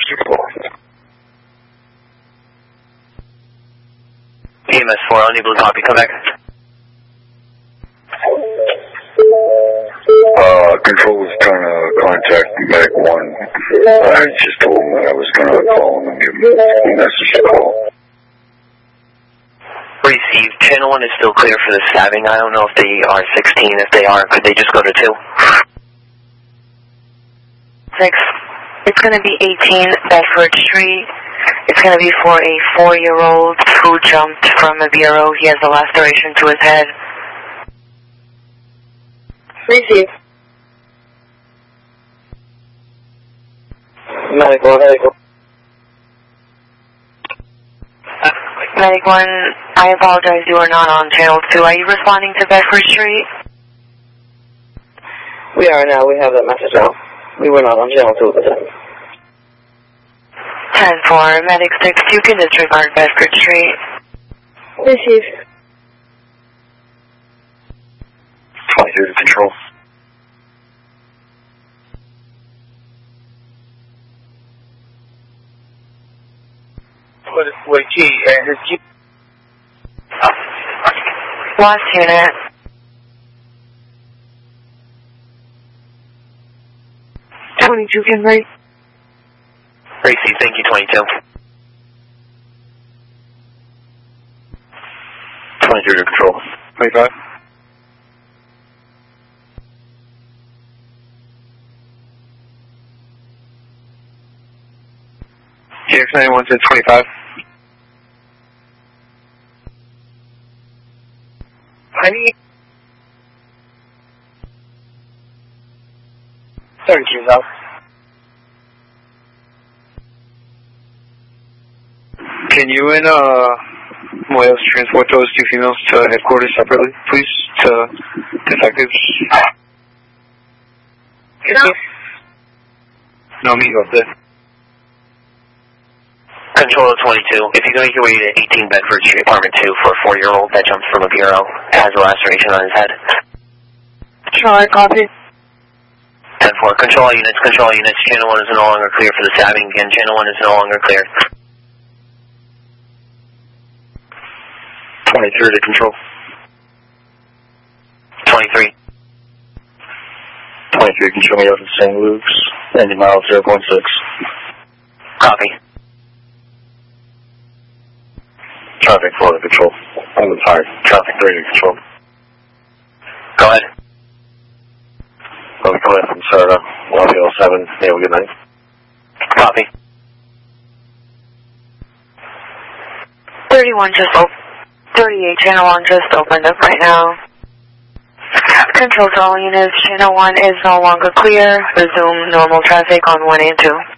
EMS 4, unable to copy, come back. Control was trying to contact Medic 1. I just told him that I was going to call him and give him a message to call. Received. Channel 1 is still clear for the stabbing. I don't know if they are 16. If they are, could they just go to 2? 6. It's going to be 18 Bedford Street. It's going to be for a 4-year-old who jumped from a bureau. He has a laceration to his head. Received. Medic 1, Medic 1. Medic 1, I apologize, you are not on channel 2. Are you responding to Bedford Street? We are now. We have that message out. We were not on channel 2 at the time. 10-4, Medic 6, you can disregard Bedford Street. Received. 23 to control. With G and his G. Last unit. $22 convey. Received, thank you, 22. 23 to control. 25. GX91 to 25. Honey. 32 out. Can you and Moyos transport those 2 females to headquarters separately, please, to detectives? No, me up there. Control of 22, if you can make your way to 18 Bedford Street, apartment 2 for a 4-year-old that jumps from a bureau, has a laceration on his head. Sure, copy. 10-4, control units, channel 1 is no longer clear for the stabbing. Again, channel 1 is no longer clear. 23 to control. 23. 23 can show me out in St. Luke's. 90 miles, 0.6. Copy. Traffic 4 to control. I'm sorry, traffic 3 to control. Go ahead. I'm coming from Sarah, Lafayette 7. Have a good night. Copy. 31 just open. 38, channel 1 just opened up right now. Control to all units, channel 1 is no longer clear. Resume normal traffic on 1 and 2.